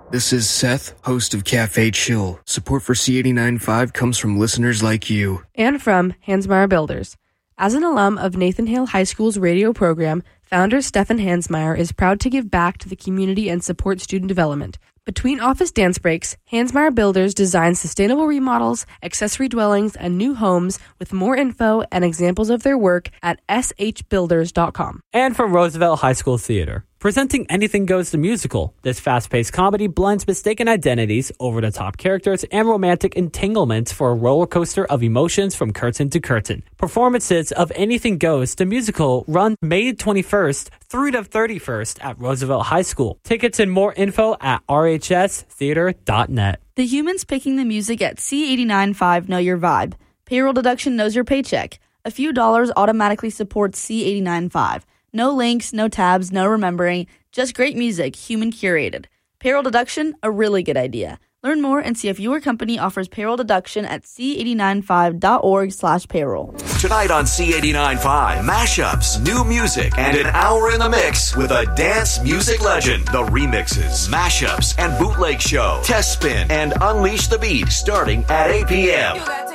This is Seth, host of Cafe Chill. Support for C89.5 comes from listeners like you. And from Hansmeier Builders. As an alum of Nathan Hale High School's radio program, founder Stefan Hansmeier is proud to give back to the community and support student development. Between office dance breaks, Hansmeier Builders designs sustainable remodels, accessory dwellings, and new homes. With more info and examples of their work at shbuilders.com. And from Roosevelt High School Theater. Presenting Anything Goes the Musical, this fast-paced comedy blends mistaken identities, over-the-top characters, and romantic entanglements for a roller coaster of emotions from curtain to curtain. Performances of Anything Goes the Musical run May 21st through the 31st at Roosevelt High School. Tickets and more info at rhstheater.net. The humans picking the music at C89.5 know your vibe. Payroll deduction knows your paycheck. A few dollars automatically supports C89.5. No links, no tabs, no remembering, just great music, human curated. Payroll deduction, a really good idea. Learn more and see if your company offers payroll deduction at c89.5.org/payroll. Tonight on C89.5, mashups, new music, and an hour in the mix with a dance music legend. The remixes, mashups, and bootleg show. Test spin and unleash the beat starting at 8 p.m.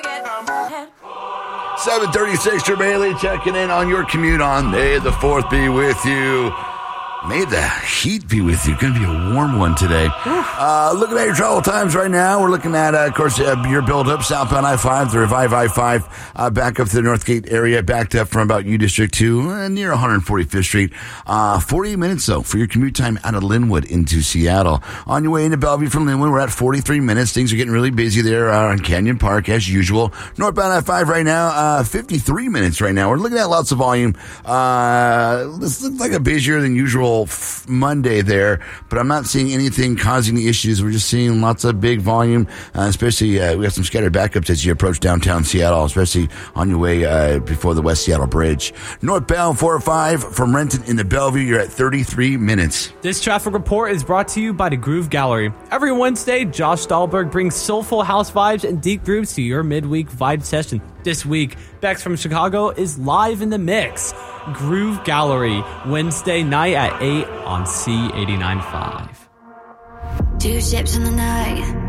7:36, Drew Bailey checking in on your commute on May the 4th be with you. May the heat be with you. Going to be a warm one today. Looking at your travel times right now, we're looking at, of course, your build-up southbound I-5, the Revive I-5, back up to the Northgate area, backed up from about U District 2, near 145th Street. 40 minutes, though, for your commute time out of Linwood into Seattle. On your way into Bellevue from Linwood, we're at 43 minutes. Things are getting really busy there on Canyon Park, as usual. Northbound I-5 right now, 53 minutes right now. We're looking at lots of volume. This looks like a busier than usual Monday there, but I'm not seeing anything causing the issues. We're just seeing lots of big volume, especially we have some scattered backups as you approach downtown Seattle, especially on your way before the West Seattle Bridge. Northbound 405 from Renton into Bellevue, you're at 33 minutes. This traffic report is brought to you by the Groove Gallery. Every Wednesday, Josh Dahlberg brings soulful house vibes and deep grooves to your midweek vibe session. This week, Bex from Chicago is live in the mix. Groove Gallery, Wednesday night at 8 on C89.5. 2 ships in the night.